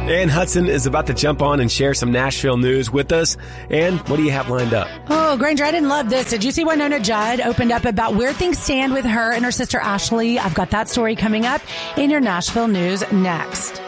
Ann Hudson is about to jump on and share some Nashville news with us. Ann, what do you have lined up? Oh, Granger, I didn't love this. Did you see Winona Judd opened up about where things stand with her and her sister Ashley? I've got that story coming up in your Nashville news next.